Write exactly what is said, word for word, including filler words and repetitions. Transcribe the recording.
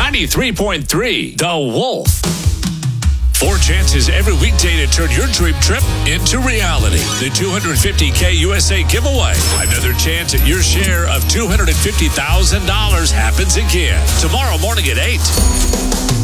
ninety-three point three The Wolf. Four chances every weekday to turn your dream trip into reality. The two hundred fifty K U S A giveaway. Another chance at your share of two hundred fifty thousand dollars happens again. Tomorrow morning at eight.